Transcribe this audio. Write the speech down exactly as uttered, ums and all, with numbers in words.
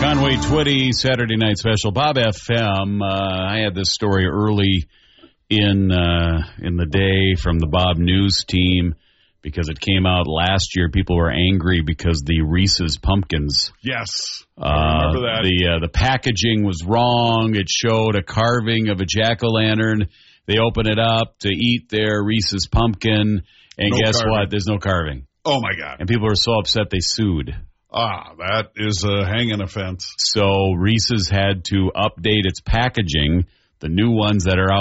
Conway Twitty, Saturday Night Special, Bob F M. Uh, I had this story early in uh, in the day from the Bob News team because it came out last year. People were angry because the Reese's Pumpkins. Yes, uh, I remember that. The uh, the packaging was wrong. It showed a carving of a jack-o'-lantern. They open it up to eat their Reese's Pumpkin, and No guess carving. what? There's no carving. Oh, my God. And people were so upset they sued. Ah, that is a hanging offense. So Reese's had to update its packaging. The new ones that are out